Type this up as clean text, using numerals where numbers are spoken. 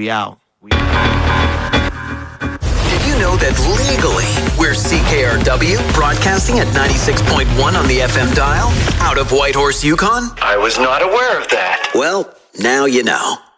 We out. Did you know that legally we're CKRW, broadcasting at 96.1 on the FM dial, out of Whitehorse, Yukon? I was not aware of that. Well, now you know.